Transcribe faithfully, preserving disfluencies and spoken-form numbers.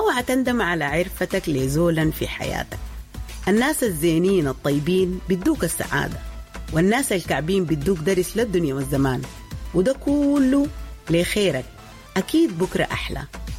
اوعى تندم على عرفتك لزولا في حياتك. الناس الزينين الطيبين بيدوك السعادة، والناس الكعبين بيدوك درس للدنيا والزمان، وده كله لخيرك. أكيد بكرة أحلى،